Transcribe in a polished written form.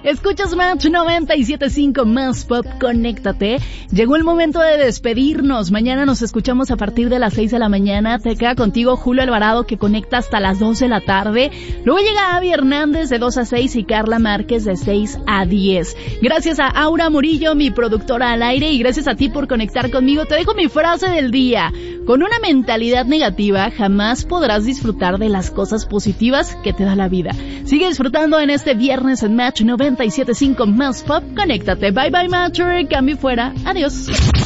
Escuchas Match 97.5 Más Pop, conéctate. Llegó el momento de despedirnos. Mañana nos escuchamos a partir de las 6 de la mañana. Te queda contigo Julio Alvarado, que conecta hasta las 2 de la tarde. Luego llega Abby Hernández de 2 a 6 y Carla Márquez de 6 a 10. Gracias a Aura Murillo, mi productora al aire, y gracias a ti por conectar conmigo. Te dejo mi frase del día. Con una mentalidad negativa jamás podrás disfrutar de las cosas positivas que te da la vida. Sigue disfrutando en este viernes en Match 97.5 Más Pop. Conéctate. Bye bye, Matcher. Cambio fuera. Adiós.